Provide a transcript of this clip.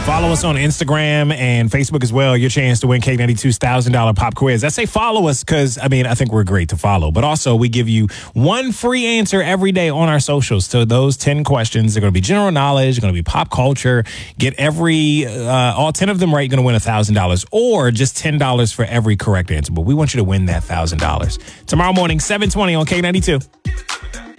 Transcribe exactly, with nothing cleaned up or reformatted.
Follow us on Instagram and Facebook as well. Your chance to win K ninety-two's one thousand dollars pop quiz. I say follow us because, I mean, I think we're great to follow. But also, we give you one free answer every day on our socials to those ten questions. They're going to be general knowledge, going to be pop culture. Get every, uh, all ten of them right, you're going to win one thousand dollars. Or just ten dollars for every correct answer. But we want you to win that one thousand dollars. Tomorrow morning, seven twenty on K ninety-two.